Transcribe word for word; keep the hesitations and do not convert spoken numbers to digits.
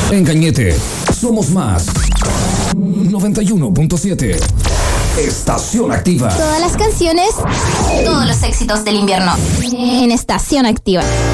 En Cañete, somos más. noventa y uno punto siete. Estación Activa. Todas las canciones, todos los éxitos del invierno. En Estación Activa.